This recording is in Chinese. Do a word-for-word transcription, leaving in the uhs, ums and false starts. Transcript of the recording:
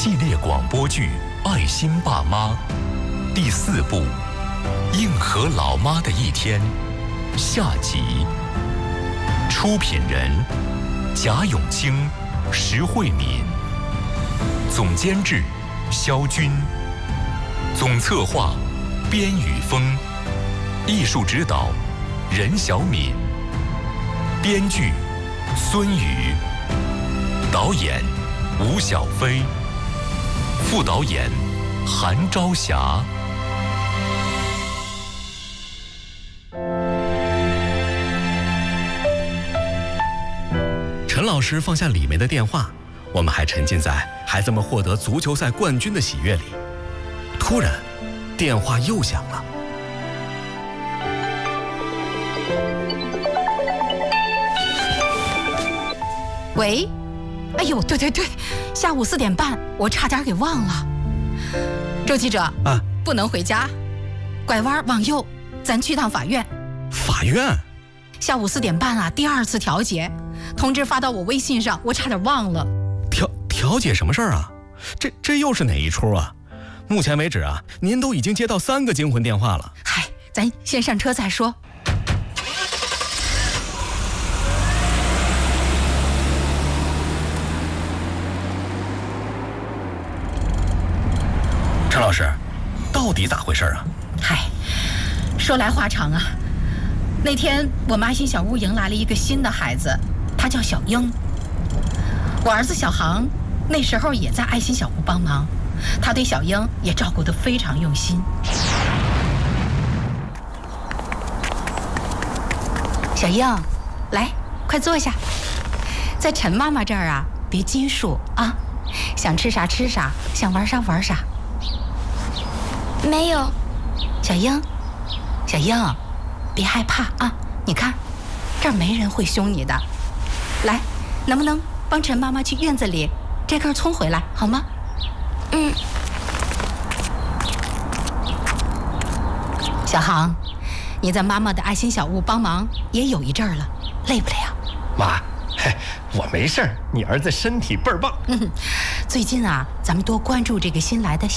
系列广播剧《爱心爸妈》第四部《应和老妈的一天》下集。出品人：贾永清、石慧敏，总监制：肖军，总策划：边宇峰，艺术指导：任小敏，编剧：孙宇，导演：吴小飞，副导演：韩朝霞。 陈老师放下里面的电话，我们还沉浸在孩子们获得足球赛冠军的喜悦里。突然，电话又响了。 喂，哎呦，对对对，下午四点半，我差点给忘了。周记者啊， 不能回家，拐弯往右，咱去趟法院。 法院？ 下午四点半啊，第二次调解，通知发到我微信上，我差点忘了。 调调解什么事儿啊？这这又是哪一出啊？目前为止啊，您都已经接到三个惊魂电话了。 嗨，咱先上车再说。 陈老师，到底咋回事啊？ 嗨，说来话长啊。那天我们爱心小屋迎来了一个新的孩子，他叫小英。我儿子小航那时候也在爱心小屋帮忙，他对小英也照顾得非常用心。小英，来，快坐下。在陈妈妈这儿啊，别拘束啊，想吃啥吃啥，想玩啥玩啥。 没有。 小英，小英，别害怕啊！你看，这儿没人会凶你的。来，能不能帮陈妈妈去院子里摘根葱回来，好吗？ 嗯。 小航，你在妈妈的爱心小屋帮忙也有一阵儿了，累不累啊？ 妈，嘿，我没事儿，你儿子身体倍儿棒。 嗯，最近啊，咱们多关注这个新来的